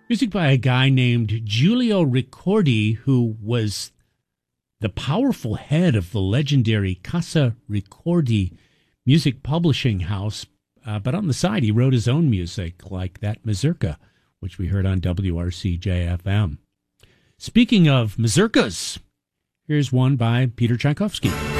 Music by a guy named Giulio Ricordi, who was the powerful head of the legendary Casa Ricordi music publishing house. But on the side, he wrote his own music, like that Mazurka, which we heard on WRC-JFM. Speaking of mazurkas, here's one by Peter Tchaikovsky.